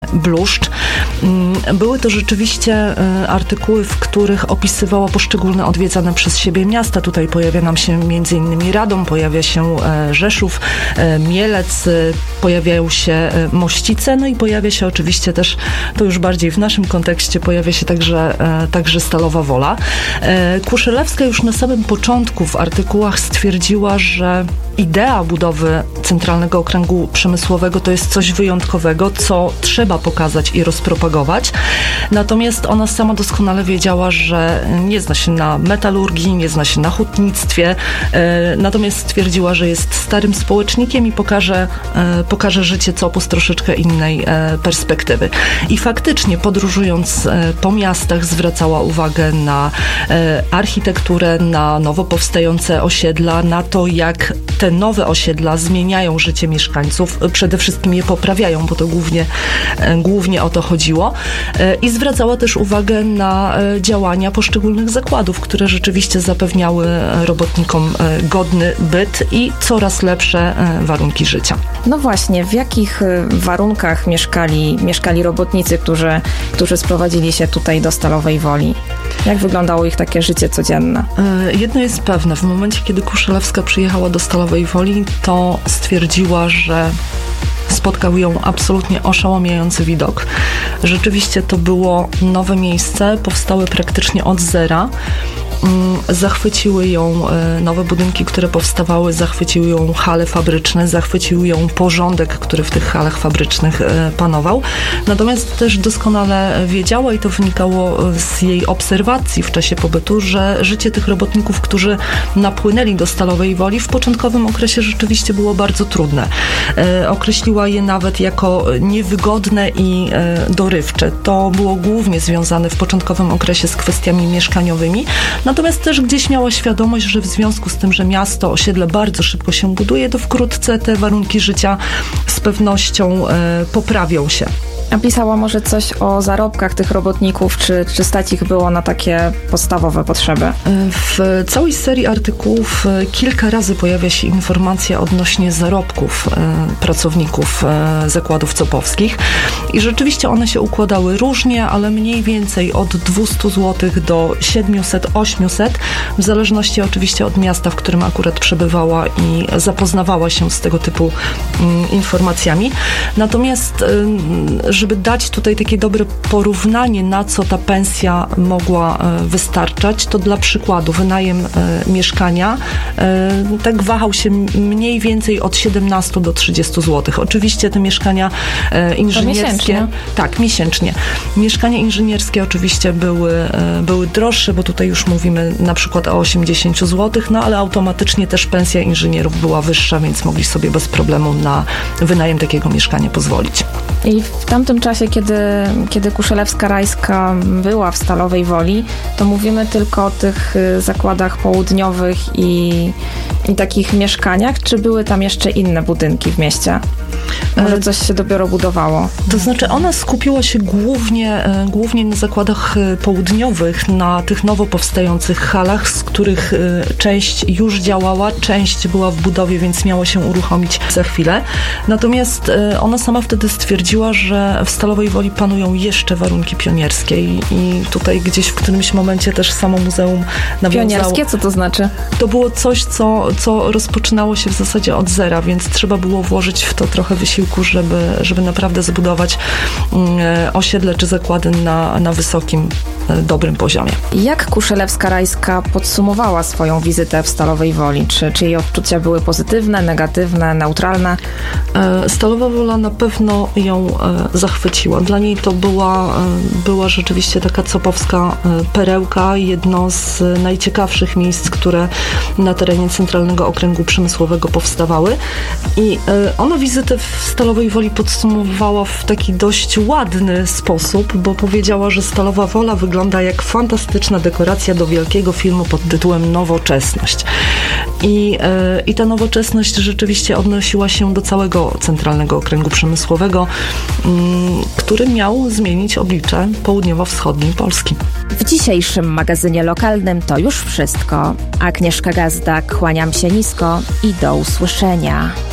bluszcz. Były to rzeczywiście artykuły, w których opisywała poszczególne odwiedzane przez siebie miasta. Tutaj pojawia nam się m.in. Radom, pojawia się Rzeszów, Mielec, pojawiają się Mościce, no i pojawia się oczywiście też, to już bardziej w naszym kontekście, pojawia się także Stalowa Wola. Kuszelewska już na samym początku w artykułach stwierdziła, że idea budowy Centralnego Okręgu Przemysłowego to jest coś wyjątkowego, co trzeba pokazać i rozpropagować. Natomiast ona sama doskonale wiedziała, że nie zna się na metalurgii, nie zna się na hutnictwie, natomiast stwierdziła, że jest starym społecznikiem i pokaże życie co z troszeczkę innej perspektywy. I faktycznie podróżując po miastach zwracała uwagę na architekturę, na nowo powstające osiedla, na to, jak te nowe osiedla zmieniają życie mieszkańców, przede wszystkim je poprawiają, bo to głównie o to chodziło. I zwracała też uwagę na działania poszczególnych zakładów, które rzeczywiście zapewniały robotnikom godny byt i coraz lepsze warunki życia. No właśnie, w jakich warunkach mieszkali robotnicy, którzy sprowadzili się tutaj do Stalowej Woli? Jak wyglądało ich takie życie codzienne? Jedno jest pewne. W momencie, kiedy Kuszelewska przyjechała do Stalowej Woli, to stwierdziła, że spotkał ją absolutnie oszałamiający widok. Rzeczywiście to było nowe miejsce, powstałe praktycznie od zera. Zachwyciły ją nowe budynki, które powstawały, zachwyciły ją hale fabryczne, zachwycił ją porządek, który w tych halach fabrycznych panował. Natomiast też doskonale wiedziała, i to wynikało z jej obserwacji w czasie pobytu, że życie tych robotników, którzy napłynęli do Stalowej Woli, w początkowym okresie rzeczywiście było bardzo trudne. Określiła je nawet jako niewygodne i dorywcze. To było głównie związane w początkowym okresie z kwestiami mieszkaniowymi. Natomiast też gdzieś miała świadomość, że w związku z tym, że miasto, osiedle bardzo szybko się buduje, to wkrótce te warunki życia z pewnością poprawią się. A pisała może coś o zarobkach tych robotników, czy stać ich było na takie podstawowe potrzeby? W całej serii artykułów kilka razy pojawia się informacja odnośnie zarobków pracowników zakładów copowskich i rzeczywiście one się układały różnie, ale mniej więcej od 200 zł do 700-800, w zależności oczywiście od miasta, w którym akurat przebywała i zapoznawała się z tego typu informacjami. Natomiast żeby dać tutaj takie dobre porównanie, na co ta pensja mogła wystarczać, to dla przykładu wynajem mieszkania tak wahał się mniej więcej od 17 do 30 zł. Oczywiście te mieszkania inżynierskie... Tak, miesięcznie. Mieszkania inżynierskie oczywiście były droższe, bo tutaj już mówimy na przykład o 80 zł, no ale automatycznie też pensja inżynierów była wyższa, więc mogli sobie bez problemu na wynajem takiego mieszkania pozwolić. I w tamtym czasie, kiedy Kuszelewska-Rajska była w Stalowej Woli, to mówimy tylko o tych zakładach południowych i takich mieszkaniach, czy były tam jeszcze inne budynki w mieście? Może coś się dopiero budowało? To znaczy ona skupiła się głównie na zakładach południowych, na tych nowo powstających halach, z których część już działała, część była w budowie, więc miała się uruchomić za chwilę. Natomiast ona sama wtedy stwierdziła, że w Stalowej Woli panują jeszcze warunki pionierskie i tutaj gdzieś w którymś momencie też samo muzeum nawiązało. Pionierskie? Co to znaczy? To było coś, co rozpoczynało się w zasadzie od zera, więc trzeba było włożyć w to trochę wysiłku, żeby naprawdę zbudować osiedle czy zakłady na wysokim, dobrym poziomie. Jak Kuszelewska-Rajska podsumowała swoją wizytę w Stalowej Woli? Czy jej odczucia były pozytywne, negatywne, neutralne? Stalowa Wola na pewno ją zachwyciła. Dla niej to była rzeczywiście taka copowska perełka, jedno z najciekawszych miejsc, które na terenie Centralnego Okręgu Przemysłowego powstawały. I ona wizytę w Stalowej Woli podsumowała w taki dość ładny sposób, bo powiedziała, że Stalowa Wola wygląda jak fantastyczna dekoracja do wielkiego filmu pod tytułem Nowoczesność. I ta nowoczesność rzeczywiście odnosiła się do całego Centralnego Okręgu Przemysłowego, który miał zmienić oblicze południowo-wschodniej Polski. W dzisiejszym magazynie lokalnym to już wszystko. Agnieszka Gazda, kłaniam się nisko i do usłyszenia.